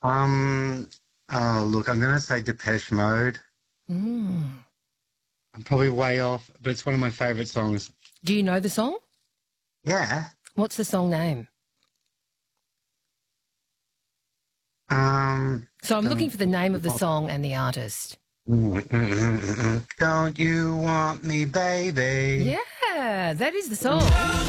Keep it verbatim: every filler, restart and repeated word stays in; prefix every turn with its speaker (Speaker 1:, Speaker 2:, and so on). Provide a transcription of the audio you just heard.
Speaker 1: Um, oh, look, I'm going to say Depeche Mode.
Speaker 2: Mm.
Speaker 1: I'm probably way off, but it's one of my favourite songs.
Speaker 2: Do you know the song?
Speaker 1: Yeah.
Speaker 2: What's the song name?
Speaker 1: Um,
Speaker 2: So I'm looking
Speaker 1: um,
Speaker 2: for the name of the song and the artist.
Speaker 1: Don't you want me, baby?
Speaker 2: Yeah, that is the song.